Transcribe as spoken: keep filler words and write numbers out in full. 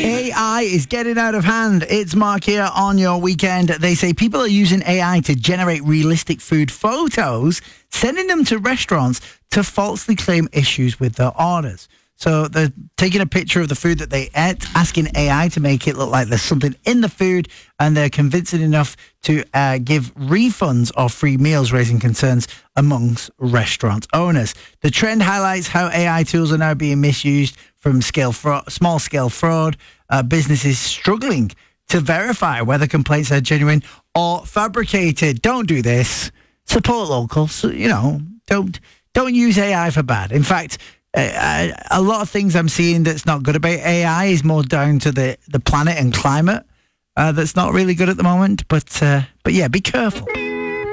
A I is getting out of hand. It's Mark here on your weekend. They say people are using A I to generate realistic food photos, sending them to restaurants to falsely claim issues with their orders. So they're taking a picture of the food that they ate, asking A I to make it look like there's something in the food, and they're convincing enough to uh, give refunds or free meals, raising concerns amongst restaurant owners. The trend highlights how A I tools are now being misused from scale fraud, small-scale fraud, uh, businesses struggling to verify whether complaints are genuine or fabricated. Don't do this. Support local. So, you know, don't don't use A I for bad. In fact, uh, a lot of things I'm seeing that's not good about A I is more down to the, the planet and climate. Uh, that's not really good at the moment. But uh, but yeah, be careful.